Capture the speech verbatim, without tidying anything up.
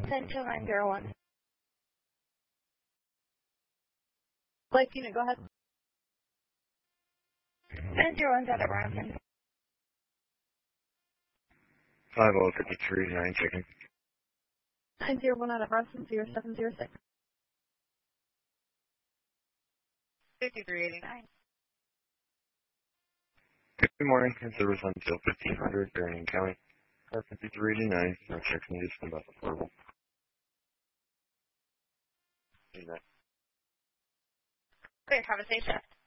ten two nine zero one. Life unit, go ahead. ten zero one's out of Robinson. five oh fifty-three, nine checking. nine zero one out of Robinson, zero seven zero six. fifty-three eighty-nine. Good morning. It's service until fifteen hundred, Marion County. Car fifty-three eighty-nine. No checks needed. Stand by for portable. Great, have a safe shift.